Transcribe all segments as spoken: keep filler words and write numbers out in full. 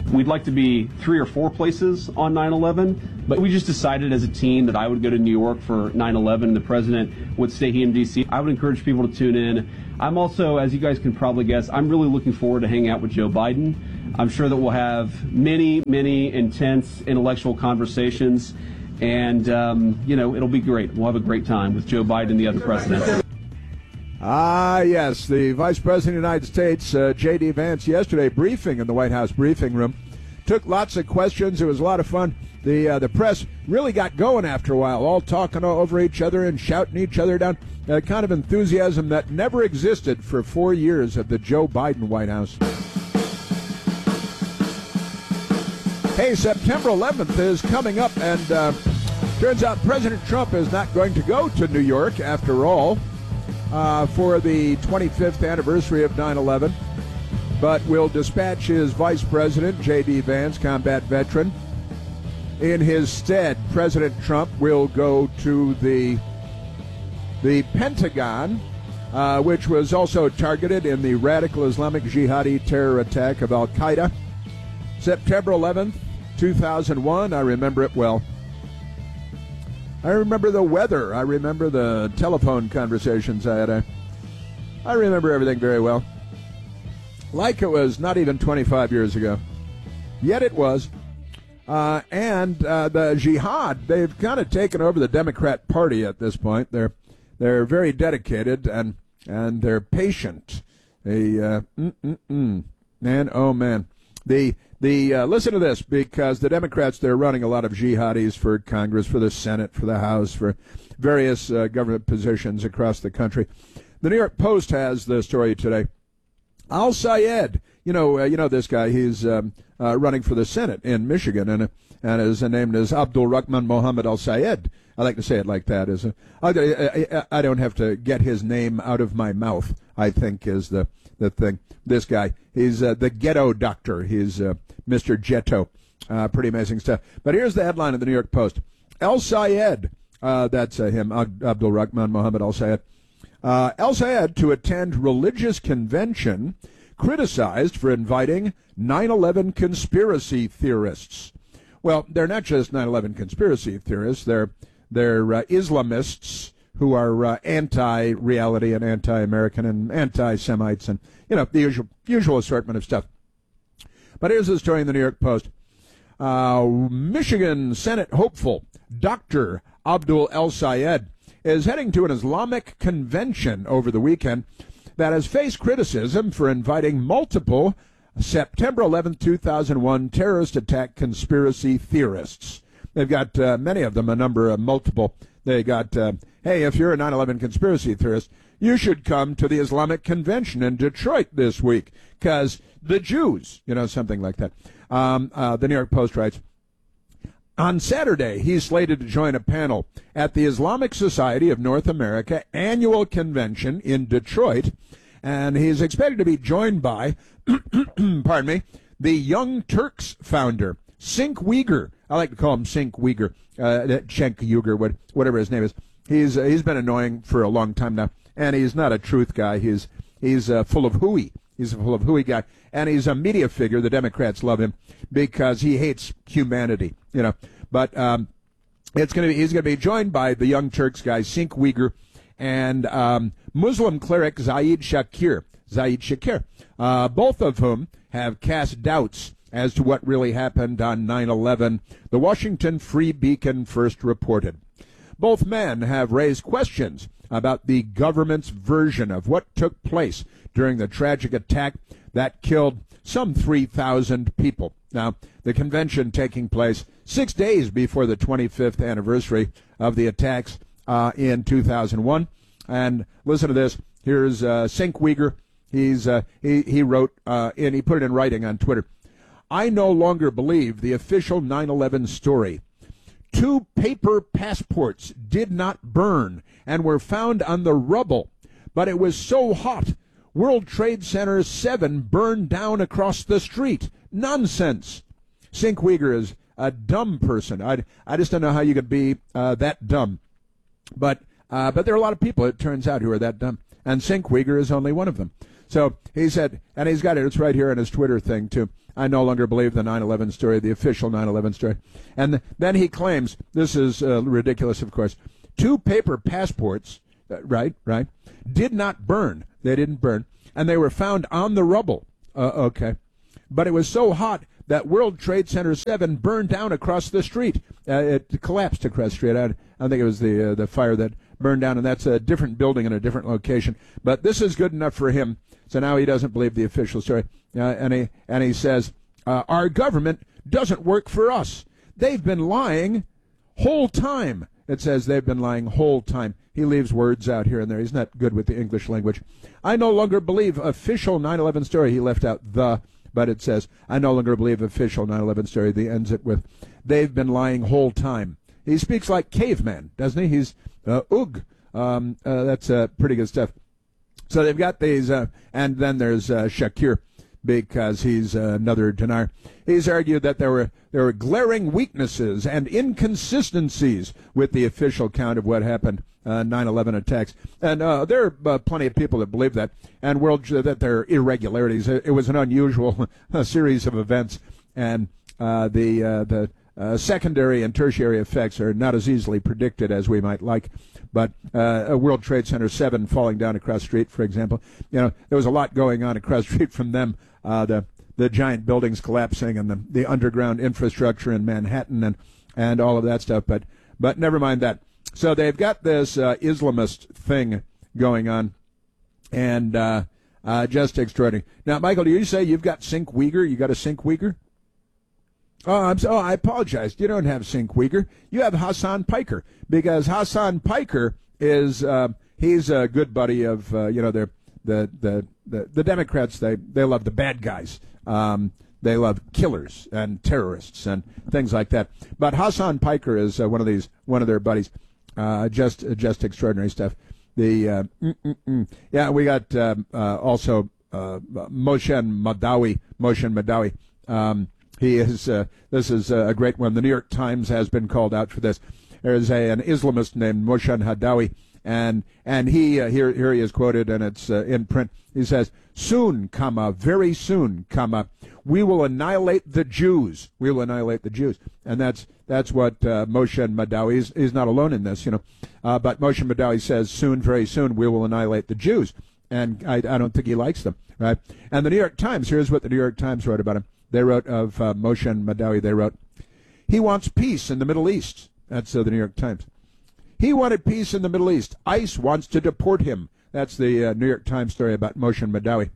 We'd like to be three or four places on nine eleven, but we just decided as a team that I would go to New York for nine eleven and the president would stay here in D C. I would encourage people to tune in. I'm also, as you guys can probably guess, I'm really looking forward to hanging out with Joe Biden. I'm sure that we'll have many, many intense intellectual conversations, and, um, you know, it'll be great. We'll have a great time with Joe Biden and the other presidents. Ah, yes, the Vice President of the United States, uh, J D. Vance, yesterday briefing in the White House briefing room. Took lots of questions. It was a lot of fun. The uh, the press really got going after a while, all talking over each other and shouting each other down. Uh, kind of enthusiasm that never existed for four years of the Joe Biden White House. Hey, September eleventh is coming up, and uh, turns out President Trump is not going to go to New York after all. Uh, for the twenty-fifth anniversary of nine eleven, but will dispatch his vice president, J D. Vance, combat veteran. In his stead, President Trump will go to the the Pentagon, uh, which was also targeted in the radical Islamic jihadi terror attack of Al-Qaeda. September eleventh, two thousand one, I remember it well. I remember the weather. I remember the telephone conversations I had. I, I remember everything very well. Like it was not even twenty-five years ago. Yet it was. Uh, and uh, the jihad, they've kind of taken over the Democrat Party at this point. They're they're very dedicated and and they're patient. They, uh, mm-mm-mm. Man, oh man. The The uh, listen to this, because the Democrats, they're running a lot of jihadis for Congress, for the Senate, for the House, for various uh, government positions across the country. The New York Post has the story today. Al-Sayed, you know, uh, you know this guy. He's um, uh, running for the Senate in Michigan, and uh, and his name is Abdul Rahman Mohammed Al-Sayed. I like to say it like that. Is a, I, I, I don't have to get his name out of my mouth, I think, is the the thing. This guy, he's uh, the ghetto doctor. He's uh, Mister Jetto. Uh, pretty amazing stuff. But here's the headline of the New York Post. Al-Sayed, uh, that's uh, him, Abdul Rahman Mohammed Al-Sayed. Uh, Al-Sayed to attend religious convention criticized for inviting nine eleven conspiracy theorists. Well, they're not just nine eleven conspiracy theorists. They're, they're uh, Islamists who are uh, anti-reality and anti-American and anti-Semites and, you know, the usual, usual assortment of stuff. But here's the story in the New York Post. Uh, Michigan Senate hopeful Doctor Abdul Al-Sayed is heading to an Islamic convention over the weekend that has faced criticism for inviting multiple September eleventh, two thousand one terrorist attack conspiracy theorists. They've got uh, many of them, a number of multiple. They got, uh, hey, if you're a nine eleven conspiracy theorist, you should come to the Islamic convention in Detroit this week, because the Jews, you know, something like that. Um, uh, the New York Post writes, on Saturday, he's slated to join a panel at the Islamic Society of North America annual convention in Detroit, and he's expected to be joined by, pardon me, the Young Turks founder, Cenk Uygur. I like to call him Cenk Uygur, uh, Cenk Uygur, whatever his name is. He's uh, he's been annoying for a long time now, and he's not a truth guy. He's he's uh, full of hooey. He's a full of hooey guy, and he's a media figure. The Democrats love him because he hates humanity, you know. But um, it's going to be he's going to be joined by the Young Turks guy, Cenk Uygur, and um, Muslim cleric Zaid Shakir, Zaid Shakir, uh, both of whom have cast doubts as to what really happened on nine eleven. The Washington Free Beacon first reported. Both men have raised questions about the government's version of what took place during the tragic attack that killed some three thousand people. Now, the convention taking place six days before the twenty-fifth anniversary of the attacks uh, in two thousand one. And listen to this. Here's uh, Cenk Uygur. He's uh, he he wrote uh, and he put it in writing on Twitter. I no longer believe the official nine eleven story. Two paper passports did not burn and were found on the rubble, but it was so hot. World Trade Center seven burned down across the street. Nonsense. Cenk Uygur is a dumb person. I, I just don't know how you could be uh, that dumb. But uh, but there are a lot of people, it turns out, who are that dumb. And Cenk Uygur is only one of them. So he said, and he's got it, it's right here on his Twitter thing, too. I no longer believe the nine eleven story, the official nine eleven story. And th- then he claims, this is uh, ridiculous, of course, two paper passports, uh, right, right, did not burn. They didn't burn. And they were found on the rubble. Uh, okay. But it was so hot that World Trade Center seven burned down across the street. Uh, it collapsed across the street. I, I think it was the uh, the fire that burned down, and that's a different building in a different location. But this is good enough for him. So now he doesn't believe the official story. Uh, and he and he says, uh, our government doesn't work for us. They've been lying whole time. It says they've been lying whole time. He leaves words out here and there. He's not good with the English language. I no longer believe official nine eleven story. He left out the, but it says, I no longer believe official nine eleven story. He ends it with, they've been lying whole time. He speaks like caveman, doesn't he? He's, uh, oog. Um, uh, that's uh, pretty good stuff. So they've got these, uh, and then there's uh, Shakir, because he's uh, another denier. He's argued that there were there were glaring weaknesses and inconsistencies with the official count of what happened, uh, nine eleven attacks. And uh, there are uh, plenty of people that believe that, and world that there are irregularities. It, it was an unusual series of events, and uh, the uh, the uh, secondary and tertiary effects are not as easily predicted as we might like. But uh, a World Trade Center seven falling down across the street, for example, you know, there was a lot going on across the street from them. Uh, the the giant buildings collapsing and the, the underground infrastructure in Manhattan and, and all of that stuff. But but never mind that. So they've got this uh, Islamist thing going on, and uh, uh, just extraordinary. Now, Michael, do you say you've got Sync Uyghur? You got a Sync Uyghur? Oh, I'm so, oh, I apologize. You don't have Sync Uyghur. You have Hassan Piker, because Hassan Piker is uh, he's a good buddy of uh, you know they're the the the the Democrats. They they love the bad guys. Um, they love killers and terrorists and things like that. But Hassan Piker is uh, one of these one of their buddies. Uh, just just extraordinary stuff. The uh, mm, mm, mm. yeah, we got um, uh, also uh, Moshen Madawi. Moshen Madawi. Um, He is. Uh, this is a great one. The New York Times has been called out for this. There is a, an Islamist named Moshen Hadawi, and and he uh, here here he is quoted, and it's uh, in print. He says, "Soon, comma, very soon, comma, we will annihilate the Jews. We will annihilate the Jews." And that's that's what uh, Moshen Madawi is. He's not alone in this, you know. Uh, but Moshen Madawi says, "Soon, very soon, we will annihilate the Jews," and I, I don't think he likes them, right? And the New York Times. Here's what the New York Times wrote about him. They wrote of uh, Moshen Madawi, they wrote, he wants peace in the Middle East. That's uh, the New York Times. He wanted peace in the Middle East. ICE wants to deport him. That's the uh, New York Times story about Moshen Madawi.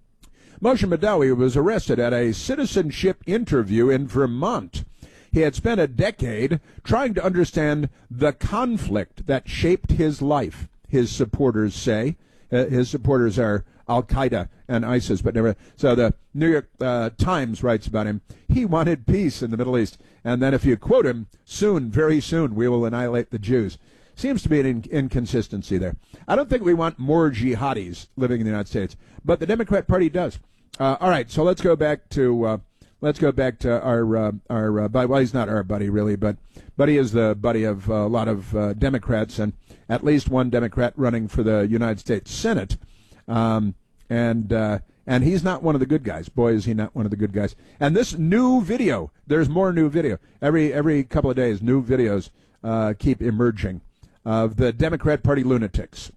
Moshen Madawi was arrested at a citizenship interview in Vermont. He had spent a decade trying to understand the conflict that shaped his life, his supporters say. Uh, his supporters are Al-Qaeda and ISIS, but never. So the New York uh, Times writes about him. He wanted peace in the Middle East. And then if you quote him, soon, very soon, we will annihilate the Jews. Seems to be an in- inconsistency there. I don't think we want more jihadis living in the United States, but the Democrat Party does. Uh, all right, so let's go back to uh, let's go back to our uh, our uh, buddy. Well, he's not our buddy really, but but he is the buddy of a lot of uh, Democrats, and at least one Democrat running for the United States Senate. Um, and uh, and he's not one of the good guys. Boy, is he not one of the good guys. And this new video, there's more new video. Every every couple of days, new videos uh, keep emerging of the Democrat Party lunatics.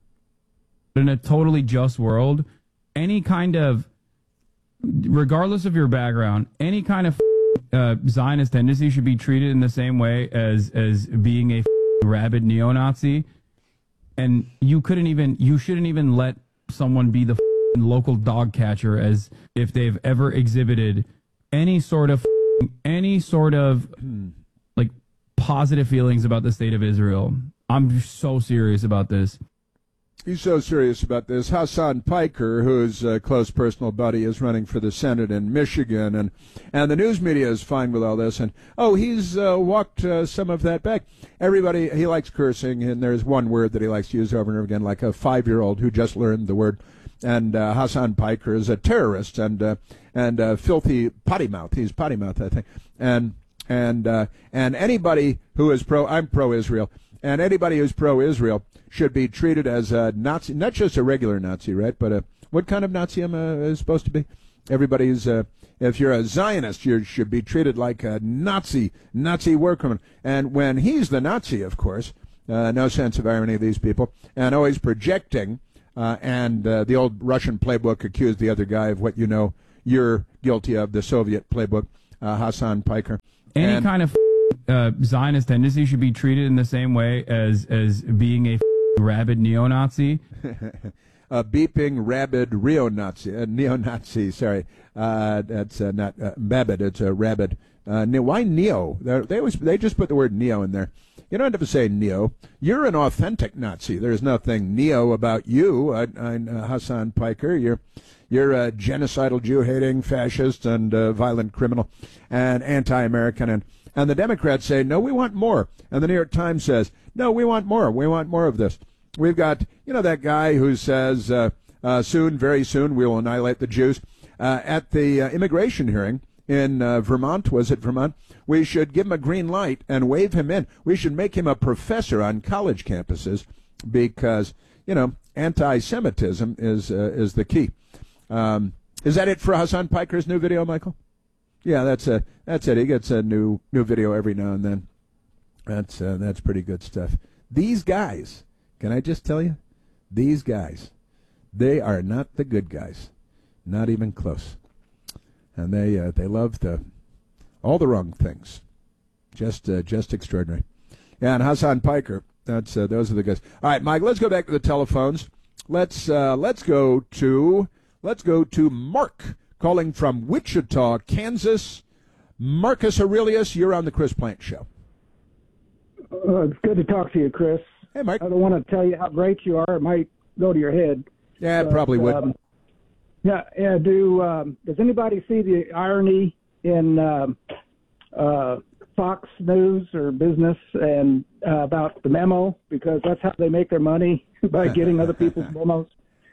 In a totally just world, any kind of, regardless of your background, any kind of uh, Zionist tendency should be treated in the same way as, as being a rabid neo-Nazi. And you couldn't even, you shouldn't even let someone be the local dog catcher as if they've ever exhibited any sort of any sort of like positive feelings about the state of Israel. I'm so serious about this. He's so serious about this. Hassan Piker, whose a close personal buddy, is running for the Senate in Michigan, and and the news media is fine with all this. And oh, he's uh, walked uh, some of that back. Everybody, he likes cursing, and there's one word that he likes to use over and over again, like a five-year-old who just learned the word. And uh, Hassan Piker is a terrorist and uh, and uh, filthy potty mouth. He's potty mouth, I think. And and uh, and anybody who is pro, I'm pro-Israel, and anybody who's pro-Israel should be treated as a Nazi, not just a regular Nazi, right? But a, what kind of Nazi am I supposed to be? Everybody's, uh, if you're a Zionist, you should be treated like a Nazi, Nazi war criminal. And when he's the Nazi, of course, uh, no sense of irony of these people, and always projecting, uh, and uh, the old Russian playbook accused the other guy of what you know you're guilty of, the Soviet playbook, uh, Hassan Piker. Any and, kind of uh, Zionist tendency should be treated in the same way as, as being a rabid neo-Nazi. A beeping, rabid neo-Nazi, uh, neo-Nazi, sorry. Uh, that's uh, not uh, Babbitt, it's a rabid. Uh, ne- why neo? They're, they always, they just put the word neo in there. You don't have to say neo. You're an authentic Nazi. There's nothing neo about you, uh, uh, Hassan Piker. You're you're a genocidal, Jew-hating, fascist, and uh, violent criminal, and anti-American. And, and the Democrats say, no, we want more. And the New York Times says, no, we want more. We want more of this. We've got, you know, that guy who says, uh, uh, soon, very soon, we will annihilate the Jews. Uh, at the uh, immigration hearing in uh, Vermont, was it Vermont? We should give him a green light and wave him in. We should make him a professor on college campuses because, you know, anti-Semitism is uh, is the key. Um, is that it for Hassan Piker's new video, Michael? Yeah, that's a that's it. He gets a new new video every now and then. That's uh, that's pretty good stuff. These guys, can I just tell you, these guys, they are not the good guys, not even close, and they uh, they love the all the wrong things, just uh, just extraordinary. Yeah, and Hassan Piker, that's uh, those are the guys. All right, Mike, let's go back to the telephones. Let's uh, let's go to let's go to Mark calling from Wichita, Kansas. Marcus Aurelius, you're on the Chris Plante Show. Uh, it's good to talk to you, Chris. Hey, Mike. I don't want to tell you how great you are. It might go to your head. Yeah, it but, probably would. Um, yeah, yeah. Do um, does anybody see the irony in um, uh, Fox News or Business and uh, about the memo? Because that's how they make their money, by getting other people's memos.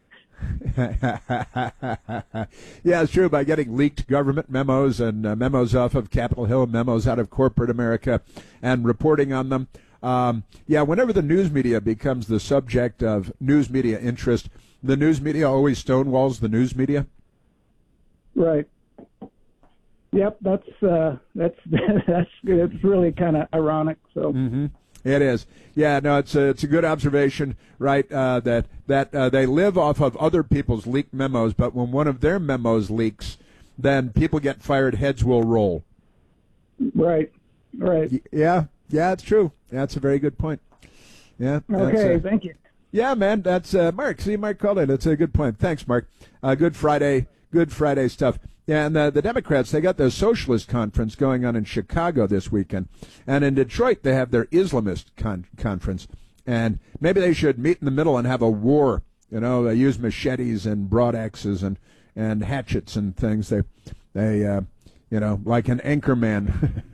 Yeah, it's true, by getting leaked government memos and uh, memos off of Capitol Hill, memos out of corporate America, and reporting on them. Um, yeah, whenever the news media becomes the subject of news media interest, the news media always stonewalls the news media. Right. Yep, that's uh, that's that's it's really kind of ironic. So. Mm-hmm. It is. Yeah, no, it's a, it's a good observation, right, uh, that that uh, they live off of other people's leaked memos, but when one of their memos leaks, then people get fired, heads will roll. Right, right. Y- yeah, yeah, it's true. That's a very good point. Yeah. Okay, uh, thank you. Yeah, man, that's uh, Mark. See, Mark called in. That's a good point. Thanks, Mark. Uh, good Friday, good Friday stuff. Yeah, and the, the Democrats, they got their socialist conference going on in Chicago this weekend. And in Detroit, they have their Islamist con- conference. And maybe they should meet in the middle and have a war. You know, they use machetes and broad axes and, and hatchets and things. They, they uh, you know, like an anchorman.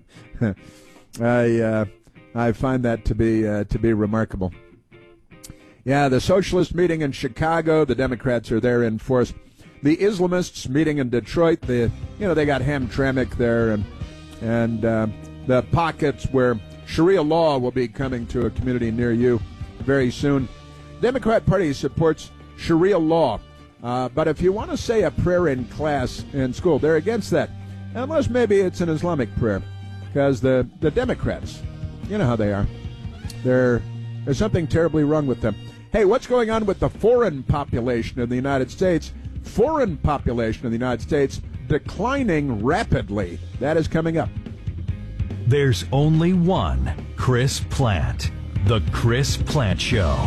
I uh, I find that to be uh, to be remarkable. Yeah, the socialist meeting in Chicago, the Democrats are there in force. The Islamists meeting in Detroit, the you know they got Hamtramck there, and and uh, the pockets where Sharia law will be coming to a community near you very soon. Democrat Party supports Sharia law, uh, but if you want to say a prayer in class in school, they're against that, unless maybe it's an Islamic prayer, because the the Democrats, you know how they are, they're there's something terribly wrong with them. Hey, what's going on with the foreign population in the United States? Foreign population in the United States declining rapidly. That is coming up. There's only one Chris Plante. The Chris Plante Show.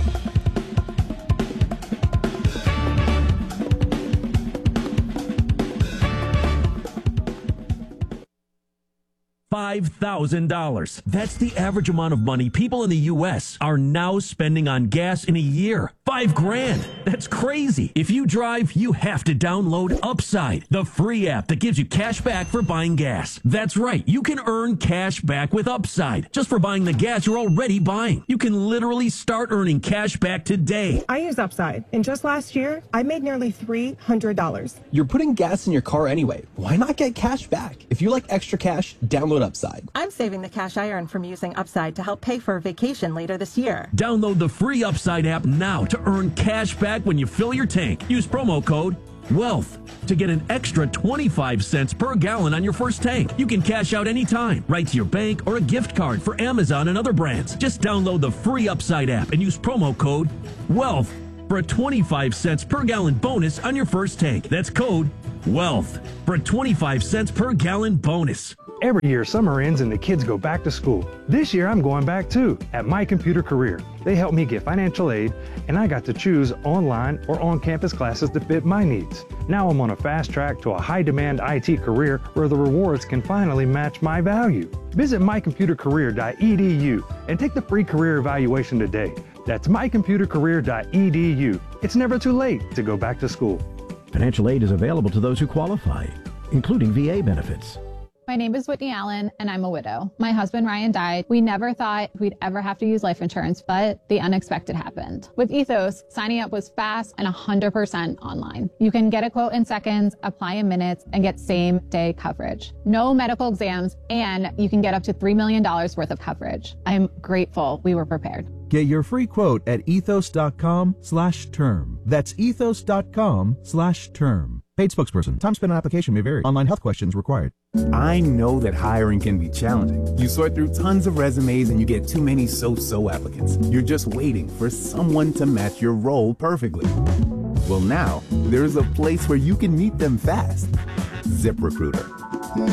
five thousand dollars. That's the average amount of money people in the U S are now spending on gas in a year. Five grand. That's crazy. If you drive, you have to download Upside, the free app that gives you cash back for buying gas. That's right. You can earn cash back with Upside just for buying the gas you're already buying. You can literally start earning cash back today. I use Upside, and just last year, I made nearly three hundred dollars. You're putting gas in your car anyway. Why not get cash back? If you like extra cash, download Upside. I'm saving the cash I earn from using Upside to help pay for a vacation later this year. Download the free Upside app now to earn cash back when you fill your tank. Use promo code Wealth. To get an extra twenty-five cents per gallon on your first tank. You can cash out anytime, right to your bank or a gift card for Amazon and other brands. Just download the free Upside app and use promo code WEALTH for a twenty-five cents per gallon bonus on your first tank. That's code WEALTH for a twenty-five cents per gallon bonus. Every year, summer ends and the kids go back to school. This year, I'm going back too, at My Computer Career. They helped me get financial aid, and I got to choose online or on-campus classes that fit my needs. Now I'm on a fast track to a high-demand I T career where the rewards can finally match my value. Visit my computer career dot e d u and take the free career evaluation today. That's my computer career dot e d u. It's never too late to go back to school. Financial aid is available to those who qualify, including V A benefits. My name is Whitney Allen, and I'm a widow. My husband, Ryan, died. We never thought we'd ever have to use life insurance, but the unexpected happened. With Ethos, signing up was fast and one hundred percent online. You can get a quote in seconds, apply in minutes, and get same-day coverage. No medical exams, and you can get up to three million dollars worth of coverage. I'm grateful we were prepared. Get your free quote at ethos.com slash term. That's ethos.com slash term. Paid spokesperson. Time spent on application may vary. Online health questions required. I know that hiring can be challenging. You sort through tons of resumes and you get too many so-so applicants. You're just waiting for someone to match your role perfectly. Well, now there's a place where you can meet them fast. ZipRecruiter.